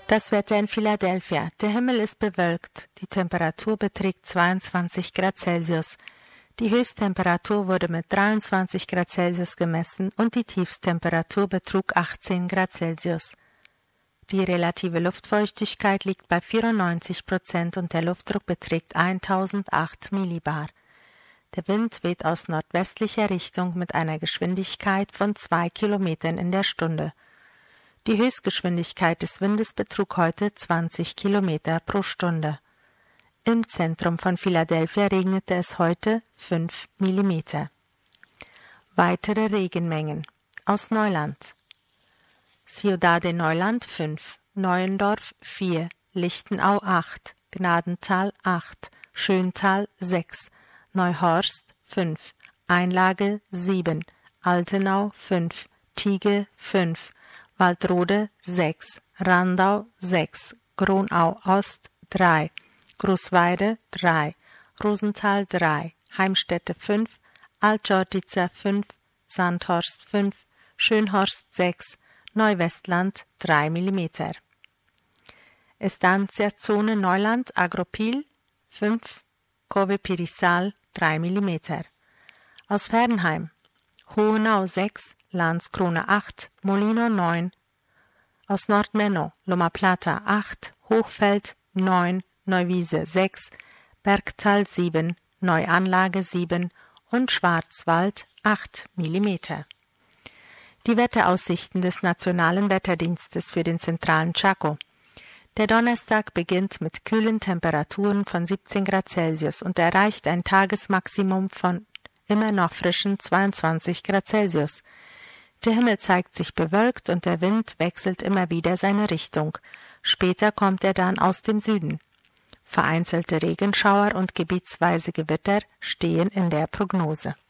Das Wetter in Philadelphia. Der Himmel ist bewölkt. Die Temperatur beträgt 22 Grad Celsius. Die Höchsttemperatur wurde mit 23 Grad Celsius gemessen und die Tiefsttemperatur betrug 18 Grad Celsius. Die relative Luftfeuchtigkeit liegt bei 94% und der Luftdruck beträgt 1008 Millibar. Der Wind weht aus nordwestlicher Richtung mit einer Geschwindigkeit von 2 Kilometern in der Stunde. Die Höchstgeschwindigkeit des Windes betrug heute 20 Kilometer pro Stunde. Im Zentrum von Philadelphia regnete es heute 5 Millimeter. Weitere Regenmengen aus Neuland. Ciudad de Neuland 5, Neuendorf 4, Lichtenau 8, Gnadenthal 8, Schöntal 6, Neuhorst 5, Einlage 7, Altenau 5, Tiege 5, Waldrode 6, Randau 6, Gronau Ost 3, Großweide 3, Rosenthal 3, Heimstätte 5, Altjordica 5, Sandhorst 5, Schönhorst 6, Neuwestland 3 mm. Estanciazone Neuland Agropil 5, Cove Pirisal 3 mm. Aus Fernheim Hohenau 6, Landskrona 8, Molino 9. Aus Nordmenno Loma Plata 8, Hochfeld 9, Neuwiese 6, Bergtal 7, Neuanlage 7 und Schwarzwald 8 mm. Die Wetteraussichten des Nationalen Wetterdienstes für den zentralen Chaco. Der Donnerstag beginnt mit kühlen Temperaturen von 17 Grad Celsius und erreicht ein Tagesmaximum von immer noch frischen 22 Grad Celsius. Der Himmel zeigt sich bewölkt und der Wind wechselt immer wieder seine Richtung. Später kommt er dann aus dem Süden. Vereinzelte Regenschauer und gebietsweise Gewitter stehen in der Prognose.